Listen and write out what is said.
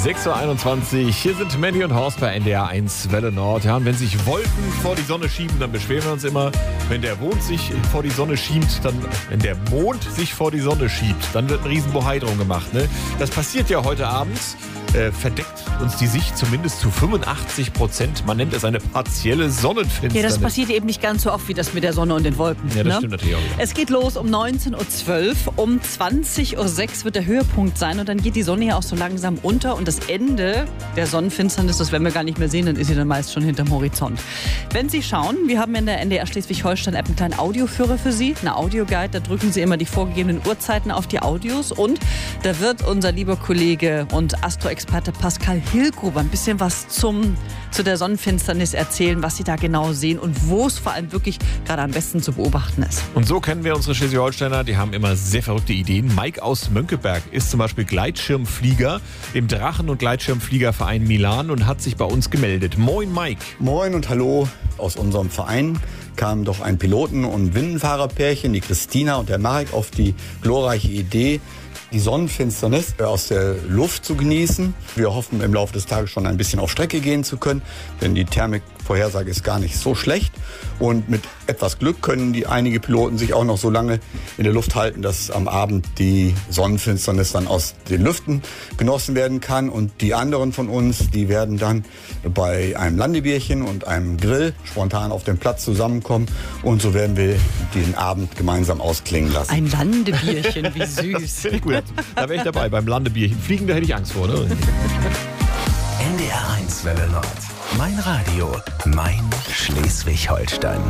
6.21 Uhr, hier sind Mandy und Horst bei NDR 1 Welle Nord. Ja, und wenn sich Wolken vor die Sonne schieben, dann beschweren wir uns immer. Wenn der Mond sich vor die Sonne schiebt, wenn der Mond sich vor die Sonne schiebt, dann wird ein Riesenbohai drum gemacht. Ne? Das passiert ja heute Abend. Verdeckt uns die Sicht zumindest zu 85%. Man nennt es eine partielle Sonnenfinsternis. Ja, das passiert eben nicht ganz so oft wie das mit der Sonne und den Wolken. Ja, das stimmt natürlich auch wieder. Es geht los um 19.12 Uhr. Um 20.06 Uhr wird der Höhepunkt sein und dann geht die Sonne ja auch so langsam unter und das Ende der Sonnenfinsternis, das werden wir gar nicht mehr sehen, dann ist sie dann meist schon hinterm Horizont. Wenn Sie schauen, wir haben in der NDR Schleswig-Holstein-App einen kleinen Audioführer für Sie, eine Audioguide, da drücken Sie immer die vorgegebenen Uhrzeiten auf die Audios und da wird unser lieber Kollege und Astroexperte Pascal Hillgruber ein bisschen was zu der Sonnenfinsternis erzählen, was Sie da genau sehen und wo es vor allem wirklich gerade am besten zu beobachten ist. Und so kennen wir unsere Schleswig-Holsteiner, die haben immer sehr verrückte Ideen. Mike aus Mönckeberg ist zum Beispiel Gleitschirmflieger im Drachen- und Gleitschirmfliegerverein Milan und hat sich bei uns gemeldet. Moin Mike. Moin und hallo. Aus unserem Verein kamen doch ein Piloten- und Windenfahrerpärchen, die Christina und der Marek, auf die glorreiche Idee, die Sonnenfinsternis aus der Luft zu genießen. Wir hoffen, im Laufe des Tages schon ein bisschen auf Strecke gehen zu können, denn die Thermikvorhersage ist gar nicht so schlecht. Und mit etwas Glück können einige Piloten sich auch noch so lange in der Luft halten, dass am Abend die Sonnenfinsternis dann aus den Lüften genossen werden kann. Und die anderen von uns, die werden dann bei einem Landebierchen und einem Grill spontan auf dem Platz zusammenkommen. Und so werden wir den Abend gemeinsam ausklingen lassen. Ein Landebierchen, wie süß. Finde ich gut. Da wäre ich dabei, beim Landebierchen. Fliegen, da hätte ich Angst vor, ne? NDR 1 Welle Nord. Mein Radio, mein Schleswig-Holstein.